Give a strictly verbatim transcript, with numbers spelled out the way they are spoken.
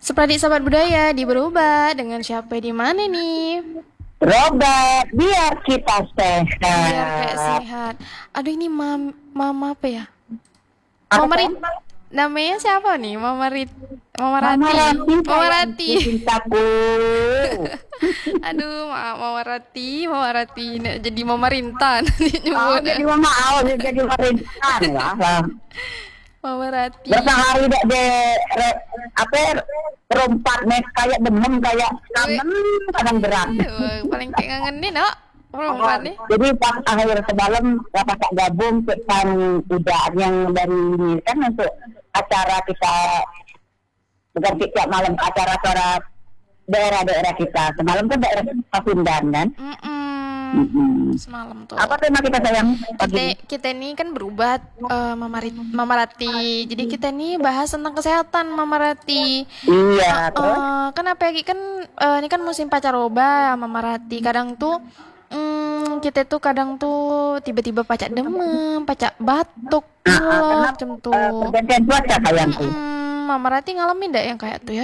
Sepradik sahabat budaya di Berobat dengan siapa di mana nih? Robert, biar kita Biar kayak sehat. sehat. Aduh ini mam mama apa ya? Apa Mama tuh? Rit. Namanya siapa nih? Mama Rit. Mama Mama Rati. Rati Mama sayangku, Rati. cintaku. Aduh, maaf Mama Rati, Mama Rati. Nek jadi Mama Rintan Oh, nyebut. jadi mama awal jadi perintahan lah. lah. Mama Rati. Bersehari dek de re- apa ya, rompat nek kayak demam kayak kangen kadang berat. Aduh, paling kayak ngangenin, Nak. Perempuan nih. Jadi pas akhir semalam rapat tak gabung kan udah yang dari ini kan untuk acara kita bukan tiap malam acara acara daerah-daerah kita. Semalam kan daerah Pasundan kan. Mm-mm. Mm-mm. Semalam tuh. Apa tema kita sayang? kita Pagi. kita ini kan berobat, eh, Mama, Rit- Mama Rati. Jadi kita ini bahas tentang kesehatan, Mama Rati. Iya, terus Eh kan apa ya kan, eh, ini kan musim pancaroba, Mama Rati. Kadang tuh mm, kita tuh kadang tuh tiba-tiba pacak demam, pacak batuk, nah, pilek karena macam eh, tuh. pergantian cuaca sayangku. Mm, Mama Rati ngalamin ndak yang kayak tuh ya?